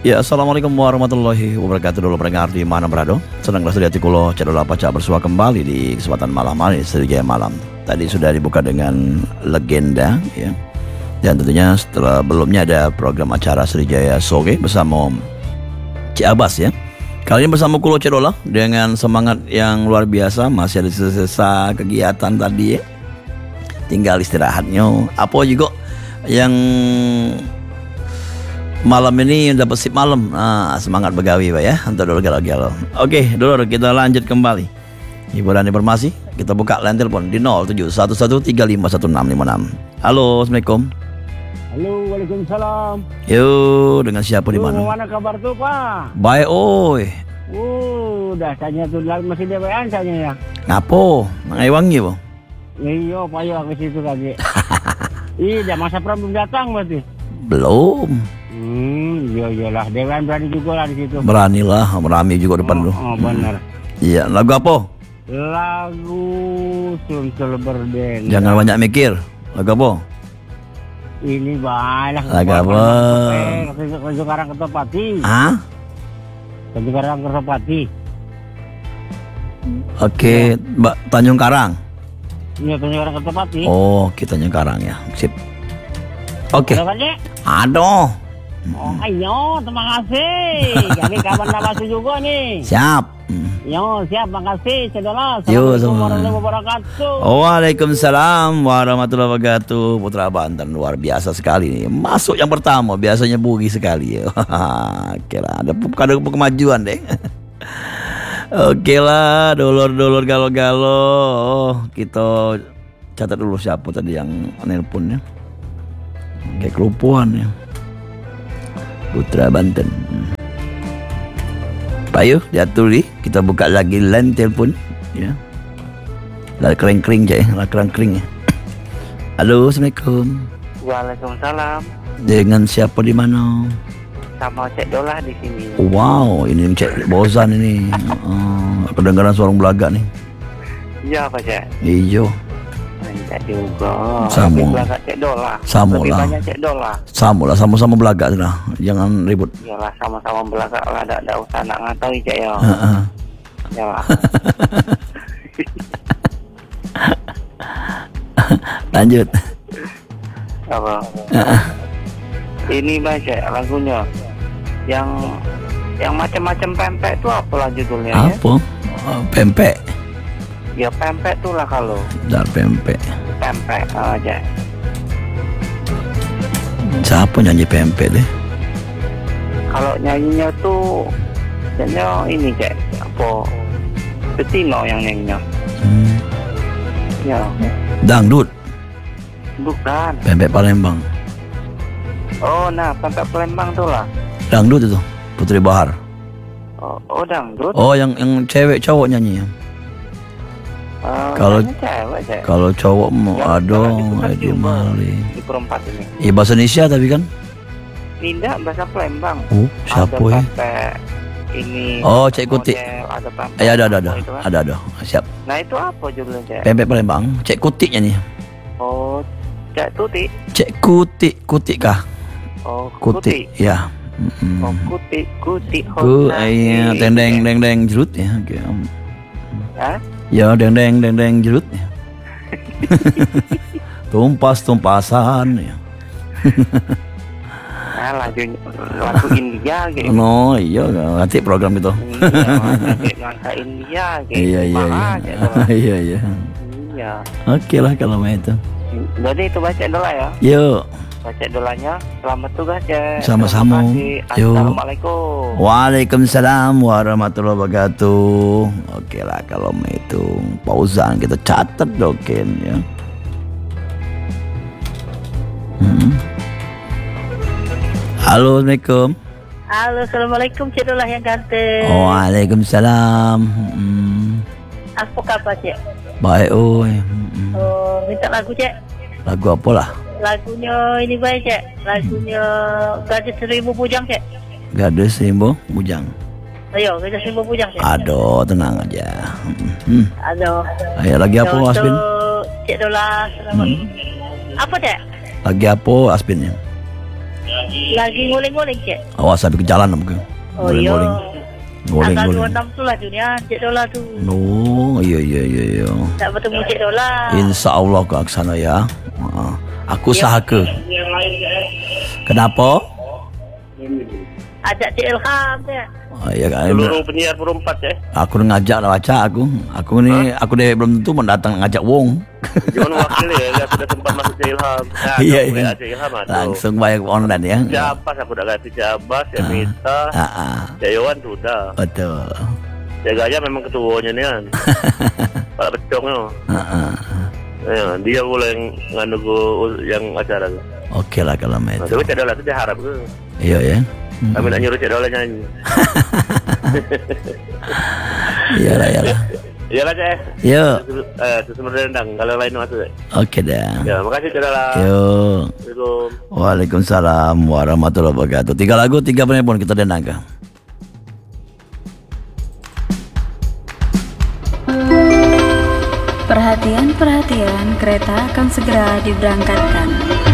Ya, assalamualaikum warahmatullahi wabarakatuh. Dulu pendengar di mana berada? Senang rasa di hati kulo Cedola Paca bersua kembali di kesempatan malam hari Sriwijaya Malam. Tadi sudah dibuka dengan legenda ya. Dan tentunya setelah belumnya ada program acara Sriwijaya Soge bersama Cik Abbas ya. Kali ini bersama kulo Cedola dengan semangat yang luar biasa. Masih ada sisa kegiatan tadi ya. Tinggal istirahatnya. Apa juga yang malam ini dapat sip malam. Semangat begawi Pak ya untuk dulu galau-galau. Oke, dulu kita lanjut kembali. Hiburan informasi, kita buka line telepon di 0711351656. Halo, Assalamualaikum. Halo, waalaikumsalam. Yo, dengan siapa di mana? Mana kabar tuh, Pak? Baik, oi. Udah tanya tuh masih DWA tanya ya. Ngapo? Wangi, Bu? Iya, Pak, yo ke situ lagi. Iya, masa pram belum datang berarti. Belum. Iyalah, Dewan berani juga lah di situ. Beranilah, berani juga depan lu. Oh, benar. Iya, lagu apa? Lagu Suntul Berden. Jangan banyak mikir. Lagu apa? Ini banyak. Lagu apa? Sekarang Ketopati. Hah? Sekarang Ketopati. Oke, Mbak Tanjung Karang. Iya, Sekarang Ketopati. Oh, kita Tanjung Karang ya. Sip. Oke. Aduh. Aduh. Oh, ayo, terima kasih. Jadi kapan masuk juga nih? Siap. Yo, siap, makasih. Cedola. Yo, Assalamualaikum sama. warahmatullahi wabarakatuh. Waalaikumsalam warahmatullahi wabarakatuh. Putra Banten luar biasa sekali nih. Masuk yang pertama, biasanya bugi sekali ya. Oke lah, ada kemajuan deh. Oke lah, dulur-dulur galo-galo. Kita catat dulu siapa tadi yang nelpon ya. Kayak kelupuan ya. Putra Banten. Pak Yu, diatur nih. Kita buka lagi line telepon ya. Lah kering-kering ya, lah kering-kering ya. Halo, Assalamualaikum. Waalaikumsalam. Dengan siapa di mana? Sama Cek Dola di sini. Wow, ini Cek Bozan ini. Kedengaran suara Belaga nih. Iya, Pak Cek. Iyo. Enggak juga. Sama. Belaga Cek Dola. Sama Lebih lah. banyak Cek Dola. Sama lah, sama-sama Belaga lah. Jangan ribut. Iyalah, sama-sama Belaga lah. Ada usah nak ngatau Cek ya. Iyalah. Lanjut. Apa? Ini Pak Cek lagunya. Yang macam-macam pempek itu apalah judulnya ya? Apa? Pempek. Ya pempek tuh lah kalau. Dar pempek. Pempek aja. Siapa nyanyi pempek deh? Kalau nyanyinya tuh kayaknya ini Cek. Apa? Betino yang nyanyinya. Ya. Dangdut. Bukan. Pempek Palembang. Oh, nah pempek Palembang tuh lah. Dangdut itu Putri Bahar. Oh dangdut. Oh, yang cewek cowok nyanyi ya. Kalau cewek Cek. Kalau cowok mau Ya, aduh, kan Edi juga Mali. Di perempat ini. Iya bahasa Indonesia tapi kan. Tidak bahasa Palembang. Siapa ada ya? pempek ini. Oh, Cek Kuti. Ada pempek. Ada. itu kan. Ada. Siap. Nah itu apa judulnya Cek? Pempek Palembang, Cek Kuti nyanyi. Oh, Cek Tuti. Cek Kuti kah? Oh, Kuti. Ya. Oh, Kuti. Iya, deng jerut ya. Oke. Hah? Ya, deng jerut ya. Tumpasan ya. Nah, lagu India gitu. No, iya nanti program itu. Ngangka India gitu. Iya. Iya. Iya. Oke lah kalau itu. Jadi itu baca dola ya. Yuk. Baca dolanya. Selamat tugas ya. Sama-sama. Yuk. Assalamualaikum. Waalaikumsalam warahmatullahi wabarakatuh. Oke lah kalau itu Pauzan kita catat doken ya. Halo, Assalamualaikum. Halo, Assalamualaikum Cik Dolah yang ganteng. Waalaikumsalam. Apa kabar Cik? Baik, oi. Minta lagu Cik. Lagu apa lah? Lagunya ini baik Cik. Lagunya Gadis Seribu Bujang Cik. Gadis Seribu Bujang. Ayo, Gadis Seribu Bujang Cik. Aduh, tenang aja. Aduh. Ayo lagi apa Aspin? Cik Dolah, selamat. Apa Cik? Lagi apa Aspinnya? Lagi nguling-nguling, Cik. Awas sampai ke jalan mungkin. Oh iya. Tanggal Nguling. 26 tu lah dunia Cik Dola tu. Oh, iya. Tak bertemu Cik Dola. Insya Allah aku aksana ya. Aku sahaka. Kenapa? Ajak Cik Ilham, Cik. Ya kan. Seluruh penyiar perempat ya. Aku dah ngajak lah baca aku. Aku ni aku dah belum tentu mendatang ngajak wong. Jangan wakil ya, dia sudah sempat masuk Cik Ilham. Nah, Iya. Cik Ilham ada. Langsung bayar online ya. Cik Abbas aku dah ganti Cik Abbas, Cik Mita, Cik Yohan sudah. Betul. Cik Gaya memang ketuanya ni kan. Pak Becong tu. Ya, dia pula yang nganu yang acara tu. Okey lah kalau Nah, macam tapi itu. Cik Dola tu dia harap ke. Iya ya. Kami nak nyuruh Cik Dola nyanyi. Iyalah. Iyalah Cik. Yo. Sesama rendang kalau lain masuk. Okey dah. Ya, makasih Cik Dola. Yo. Assalamualaikum. Waalaikumsalam warahmatullahi wabarakatuh. 3 lagu, 3 penelpon kita dendangkan. Perhatian, kereta akan segera diberangkatkan.